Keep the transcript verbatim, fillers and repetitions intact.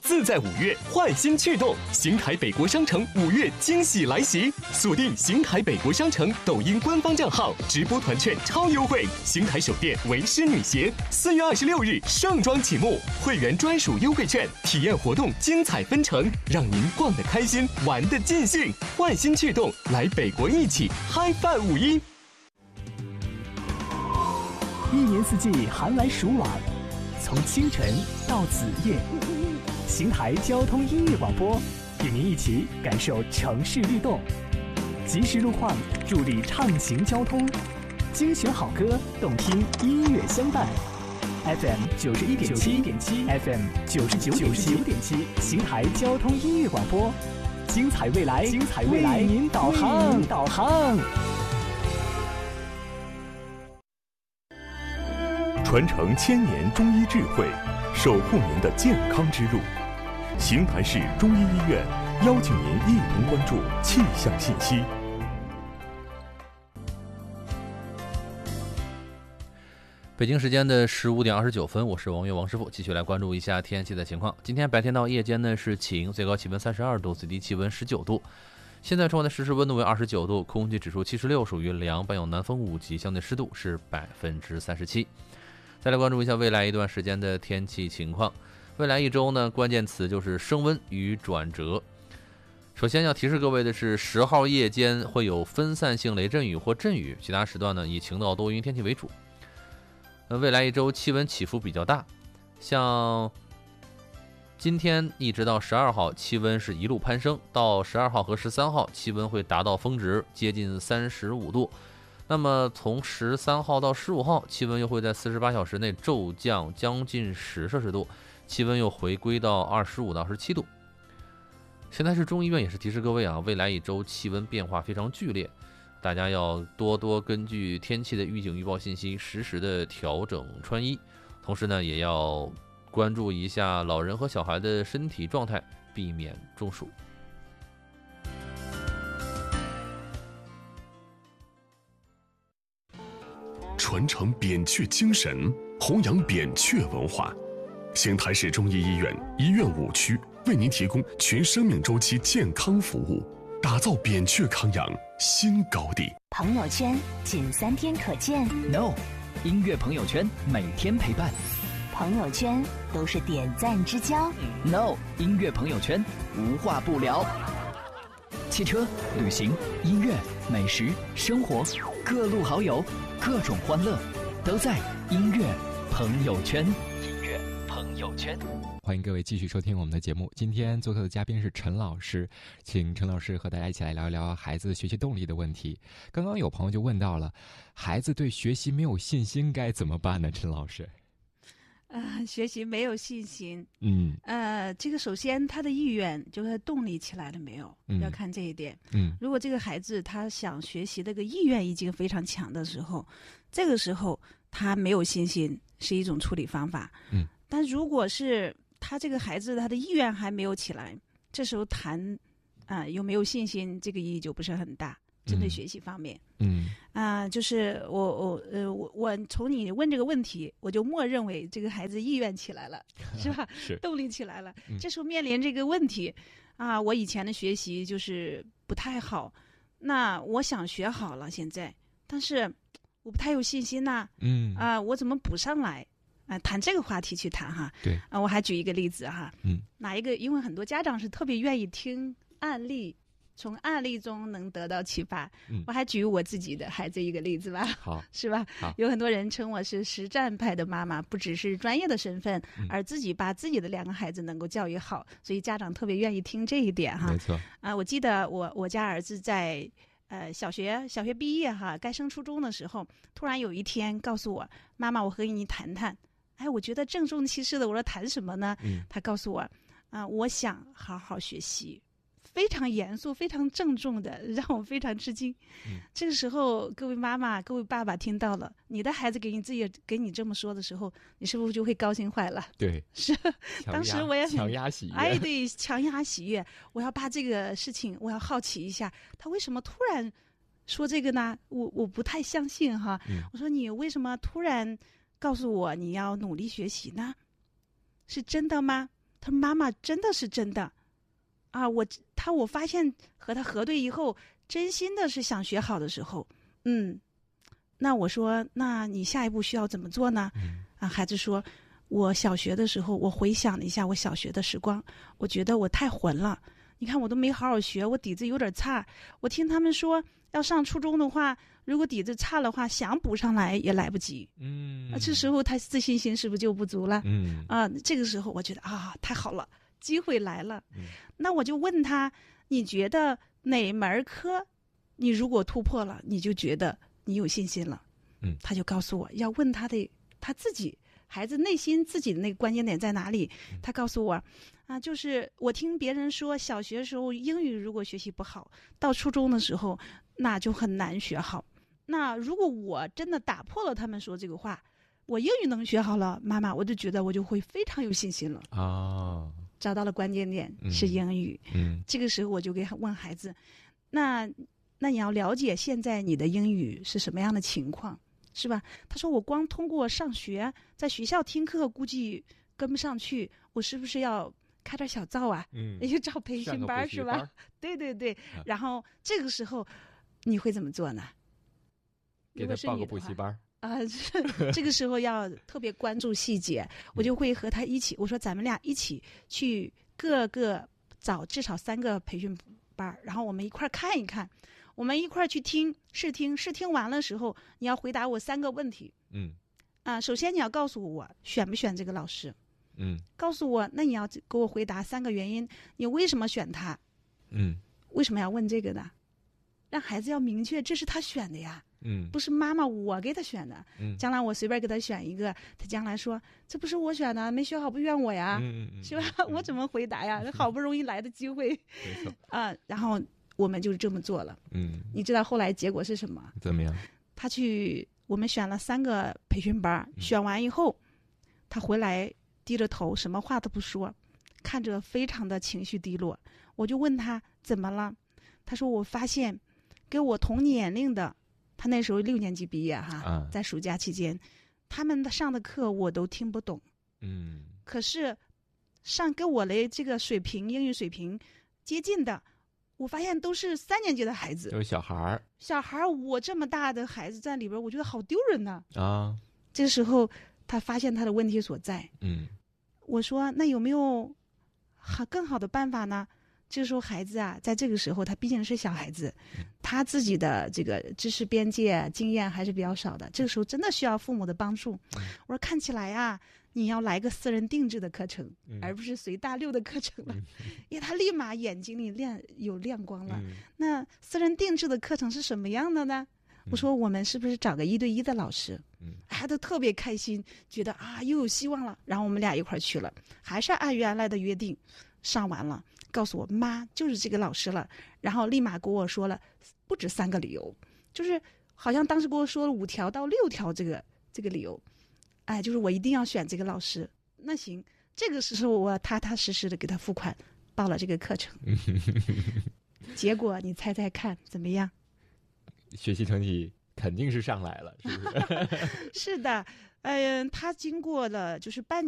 自在五月，焕新趣动，邢台北国商城五月惊喜来袭，锁定邢台北国商城抖音官方账号，直播团券超优惠。邢台首店为师女鞋，四月二十六日盛装启幕，会员专属优惠券，体验活动精彩纷呈，让您逛得开心，玩得尽兴。焕新趣动，来北国一起嗨饭五一。 一年四季寒来暑往，从清晨到子夜，邢台交通音乐广播与您一起感受城市律动，及时路况助力畅行交通，精选好歌，动听音乐相伴。F M 九十一点七，F M 九十九点七，邢台交通音乐广播，精彩未来，精彩未来，为您导航，导航。 传承千年中医智慧，守护您的健康之路。邢台市中医医院邀请您一同关注气象信息。 北京时间的十五点二十九分，我是王悦王师傅，继续来关注一下天气的情况。今天白天到夜间呢是晴，最高气温三十二度，最低气温十九度。现在窗外的实时温度为二十九度，空气指数七十六，属于凉，伴有南风五级，相对湿度是百分之三十七。再来关注一下未来一段时间的天气情况。未来一周呢，关键词就是升温与转折。首先要提示各位的是，十号夜间会有分散性雷阵雨或阵雨，其他时段呢以晴到多云天气为主。那未来一周气温起伏比较大，像今天一直到十二号气温是一路攀升，到十二号和十三号气温会达到峰值，接近三十五度。那么从十三号到十五号，气温又会在四十八小时内骤降将近十摄氏度，气温又回归到二十五到十七度。现在是中医院也是提示各位啊，未来一周气温变化非常剧烈，大家要多多根据天气的预警预报信息，实时的调整穿衣，同时呢，也要关注一下老人和小孩的身体状态，避免中暑。 传承扁鹊精神，弘扬扁鹊文化。邢台市中医医院医院五区为您提供全生命周期健康服务，打造扁鹊康养新高地。 朋友圈仅三天可见 ，No， 音乐朋友圈每天陪伴。 朋友圈都是点赞之交 ，No， 音乐朋友圈无话不聊。汽车、旅行、音乐、美食、生活，各路好友，各种欢乐，都在音乐朋友圈。音乐朋友圈， 欢迎各位继续收听我们的节目。今天做客的嘉宾是陈老师，请陈老师和大家一起来聊一聊孩子学习动力的问题。刚刚有朋友就问到了，孩子对学习没有信心该怎么办呢？陈老师。 呃，学习没有信心， 嗯， 呃，这个首先他的意愿就是动力起来了没有， 嗯、 要看这一点。 嗯， 如果这个孩子他想学习的这个意愿已经非常强的时候，这个时候他没有信心是一种处理方法。 嗯， 但如果是他这个孩子他的意愿还没有起来，这时候谈啊、呃、有没有信心，这个意义就不是很大。针对学习方面， 嗯啊、呃，就是我我呃我我从你问这个问题，我就默认为这个孩子意愿起来了，是吧？ 是动力起来了。 嗯、 这时候面临这个问题，啊，我以前的学习就是不太好，那我想学好了现在，但是我不太有信心呐、啊， 嗯啊，我怎么补上来？啊，谈这个话题去谈哈。 对啊，我还举一个例子哈， 嗯， 哪一个？因为很多家长是特别愿意听案例。从案例中能得到启发、嗯、我还举我自己的孩子一个例子吧， 好， 是吧？ 好， 有很多人称我是实战派的妈妈，不只是专业的身份、嗯、而自己把自己的两个孩子能够教育好，所以家长特别愿意听这一点哈。 没错啊，我记得我我家儿子在呃小学小学毕业哈，该升初中的时候，突然有一天告诉我，妈妈，我和你谈谈。哎，我觉得郑重其事的，我说谈什么呢？ 嗯， 他告诉我，啊、呃，我想好好学习。非常严肃非常郑重的，让我非常吃惊、嗯、这个时候各位妈妈各位爸爸听到了，你的孩子给你自己给你这么说的时候，你是不是就会高兴坏了？ 对， 是当时我也很强压喜悦， 哎对，强压喜悦，我要把这个事情我要好奇一下，他为什么突然说这个呢？我我不太相信哈、嗯、我说你为什么突然告诉我你要努力学习呢？是真的吗？ 他说妈妈真的是真的啊，我他我发现和他核对以后，真心的是想学好的时候，嗯，那我说那你下一步需要怎么做呢？ 嗯啊，孩子说，我小学的时候，我回想了一下我小学的时光，我觉得我太混了。你看我都没好好学，我底子有点差。我听他们说要上初中的话，如果底子差的话，想补上来也来不及。 嗯， 啊，这时候他自信心是不是就不足了？ 嗯啊，这个时候我觉得啊，太好了，机会来了。 嗯那我就问他，你觉得哪门科，你如果突破了，你就觉得你有信心了？ 嗯， 他就告诉我要问他的他自己。孩子内心自己的那个关键点在哪里？他告诉我，啊，就是我听别人说，小学时候英语如果学习不好，到初中的时候那就很难学好。那如果我真的打破了他们说这个话，我英语能学好了，妈妈，我就觉得我就会非常有信心了。 啊， 找到了关键点是英语。 嗯， 这个时候我就给问孩子，那那你要了解现在你的英语是什么样的情况。是吧？他说我光通过上学，在学校听课，估计跟不上去，我是不是要开点小灶啊？ 嗯， 也就找培训班是吧？对对对。 啊、 然后这个时候你会怎么做呢？ 给他报个补习班啊、呃，这个时候要特别关注细节，我就会和他一起，我说咱们俩一起去各个找至少三个培训班，然后我们一块看一看。我们一块儿去听试听，试听完了时候，你要回答我三个问题。 嗯， 啊，首先你要告诉我选不选这个老师。 嗯， 告诉我，那你要给我回答三个原因，你为什么选他？ 嗯， 为什么要问这个呢？让孩子要明确，这是他选的呀。 嗯， 不是妈妈我给他选的。 嗯， 将来我随便给他选一个，他将来说这不是我选的，没学好不怨我呀， 嗯嗯， 是吧？嗯、我怎么回答呀？好不容易来的机会。 没错。 啊，然后。我们就是这么做了， 嗯， 你知道后来结果是什么？ 怎么样？ 他去，我们选了三个培训班， 嗯、 选完以后，他回来低着头，什么话都不说，看着非常的情绪低落。我就问他怎么了，他说我发现，跟我同年龄的，他那时候六年级毕业哈， 啊、 在暑假期间，他们上的课我都听不懂， 嗯， 可是上跟我的这个水平英语水平接近的。我发现都是三年级的孩子， 都是小孩儿。 小孩儿，我这么大的孩子在里边，我觉得好丢人呐！ 啊， 这时候他发现他的问题所在。 嗯， 我说那有没有好更好的办法呢？这时候孩子啊，在这个时候他毕竟是小孩子，他自己的这个知识边界、经验还是比较少的。这个时候真的需要父母的帮助。 嗯、 我说看起来啊。你要来个私人定制的课程， 嗯、 而不是随大溜的课程了， 嗯、 因为他立马眼睛里亮有亮光了。 嗯、 那私人定制的课程是什么样的呢？ 嗯、 我说我们是不是找个一对一的老师？ 嗯， 孩子特别开心，觉得啊又有希望了。然后我们俩一块儿去了，还是按原来的约定，上完了，告诉我妈就是这个老师了，然后立马给我说了不止三个理由，就是好像当时给我说了五条到六条这个这个理由。哎，就是我一定要选这个老师。那行，这个时候我踏踏实实的给他付款，报了这个课程。结果你猜猜看怎么样？ 学习成绩肯定是上来了，是不是？ 是的，嗯、呃，他经过了就是半年。